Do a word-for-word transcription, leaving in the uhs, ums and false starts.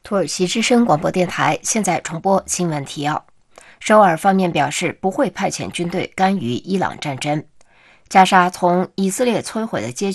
土耳其之声广播电台现在重播新闻提要。首尔方面表示不会派遣军队干预伊朗战争。加沙从以色列摧毁的街